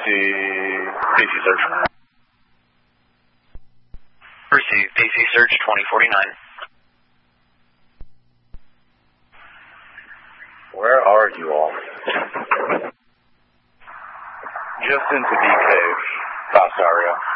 PC search. Receive PC search 2049. Where are you all? Just into D cave, past area.